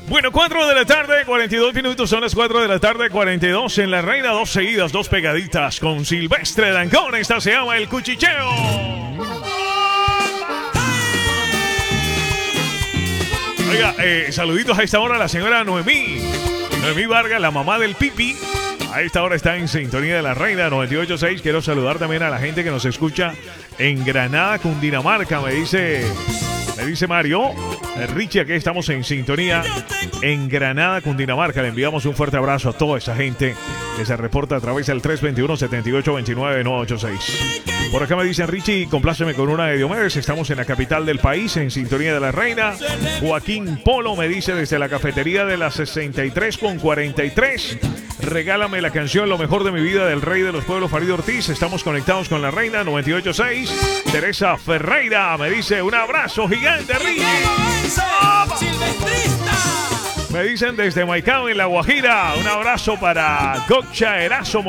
Bueno, 4 de la tarde, 42 minutos, son las 4 de la tarde, 42 en La Reina, dos seguidas, dos pegaditas con Silvestre Dangond. Esta se llama El Cuchicheo. Oiga, saluditos a esta hora a la señora Noemí Vargas, la mamá del Pipi. A esta hora está en sintonía de La Reina 98.6. Quiero saludar también a la gente que nos escucha en Granada, Cundinamarca. Me dice Mario Richie, aquí estamos en sintonía en Granada, Cundinamarca. Le enviamos un fuerte abrazo a toda esa gente que se reporta a través del 321-7829-986. Por acá me dicen, Richie, compláceme con una de Diomedes. Estamos en la capital del país, en sintonía de La Reina. Joaquín Polo me dice desde la cafetería de la 63 con 43. Regálame la canción Lo Mejor de Mi Vida del Rey de los Pueblos, Farid Ortiz. Estamos conectados con La Reina 98.6. Teresa Ferreira me dice, un abrazo gigante, Richie. Me dicen desde Maicao, en La Guajira, un abrazo para Gokcha Erazo.